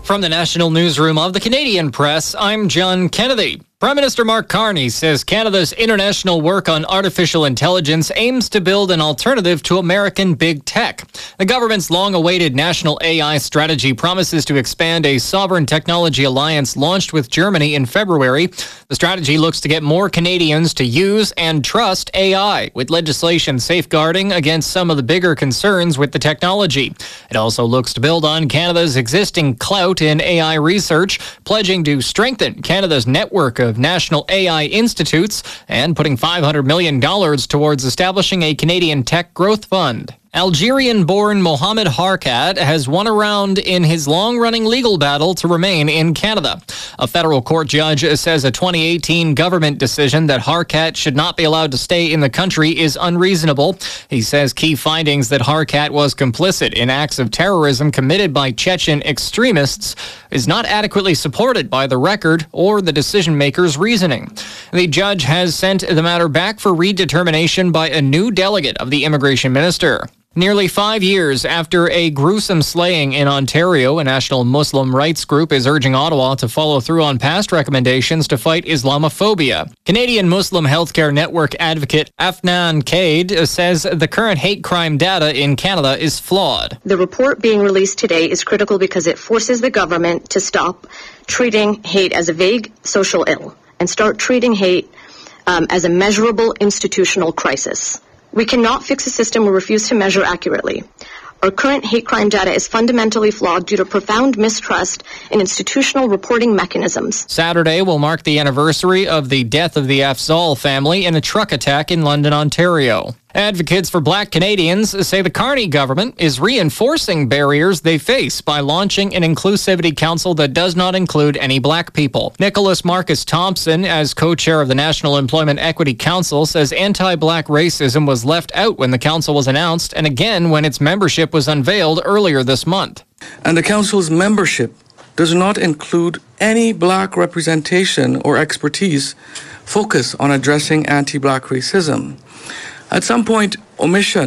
From the National Newsroom of the Canadian Press, I'm John Kennedy. Prime Minister Mark Carney says Canada's international work on artificial intelligence aims to build an alternative to American big tech. The government's long-awaited national AI strategy promises to expand a sovereign technology alliance launched with Germany in February. The strategy looks to get more Canadians to use and trust AI, with legislation safeguarding against some of the bigger concerns with the technology. It also looks to build on Canada's existing clout in AI research, pledging to strengthen Canada's network of national AI institutes and putting $500 million towards establishing a Canadian tech growth fund. Algerian-born Mohamed Harkat has won a round in his long-running legal battle to remain in Canada. A federal court judge says a 2018 government decision that Harkat should not be allowed to stay in the country is unreasonable. He says key findings that Harkat was complicit in acts of terrorism committed by Chechen extremists is not adequately supported by the record or the decision-maker's reasoning. The judge has sent the matter back for redetermination by a new delegate of the immigration minister. Nearly 5 years after a gruesome slaying in Ontario, a national Muslim rights group is urging Ottawa to follow through on past recommendations to fight Islamophobia. Canadian Muslim Healthcare Network advocate Afnan Kaid says the current hate crime data in Canada is flawed. The report being released today is critical because it forces the government to stop treating hate as a vague social ill and start treating hate as a measurable institutional crisis. We cannot fix a system we refuse to measure accurately. Our current hate crime data is fundamentally flawed due to profound mistrust in institutional reporting mechanisms. Saturday will mark the anniversary of the death of the Afzal family in a truck attack in London, Ontario. Advocates for Black Canadians say the Carney government is reinforcing barriers they face by launching an inclusivity council that does not include any Black people. Nicholas Marcus Thompson, as co-chair of the National Employment Equity Council, says anti-Black racism was left out when the council was announced and again when its membership was unveiled earlier this month. And the council's membership does not include any Black representation or expertise focused on addressing anti-Black racism. At some point, omission